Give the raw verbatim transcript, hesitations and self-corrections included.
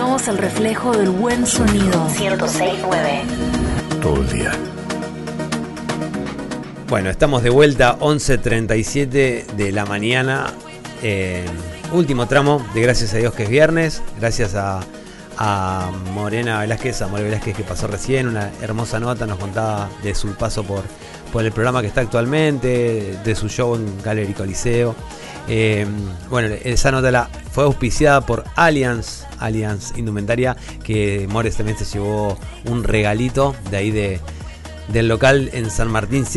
Somos el reflejo del buen sonido. ciento seis punto nueve. Todo el día. Bueno, estamos de vuelta, once treinta y siete de la mañana. Eh, último tramo de Gracias a Dios que es viernes. Gracias a, a Morena Velázquez, a More Velázquez que pasó recién. Una hermosa nota, nos contaba de su paso por, por el programa que está actualmente, de su show en Gallery Coliseo. Eh, bueno, esa nota la, fue auspiciada por Allianz, Allianz Indumentaria, que Mores también se llevó un regalito de ahí de, del local en San Martín